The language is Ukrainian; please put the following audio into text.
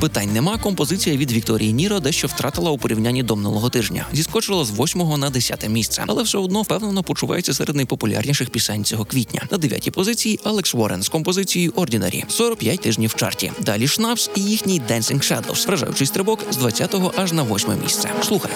Питань нема, композиція від Вікторії Ніро дещо втратила у порівнянні до минулого тижня. Зіскочила з 8-го на 10-те місце, але все одно впевнено почувається серед найпопулярніших пісень цього квітня. На 9-й позиції Алекс Уоррен з композицією Ordinary. 45 тижнів в чарті. Далі Шнапс і їхній Dancing Shadows. Вражаючий стрибок з 20-го аж на 8-е місце. Слухай.